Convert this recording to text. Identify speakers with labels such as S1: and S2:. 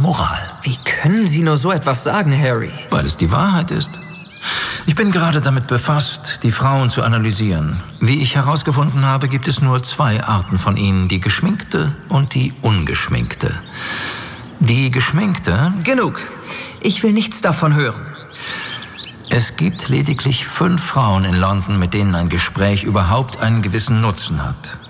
S1: Moral.
S2: Wie können Sie nur so etwas sagen, Harry?
S1: Weil es die Wahrheit ist. Ich bin gerade damit befasst, die Frauen zu analysieren. Wie ich herausgefunden habe, gibt es nur 2 Arten von ihnen, die geschminkte und die ungeschminkte. Die geschminkte...
S2: Genug. Ich will nichts davon hören.
S1: Es gibt lediglich 5 Frauen in London, mit denen ein Gespräch überhaupt einen gewissen Nutzen hat.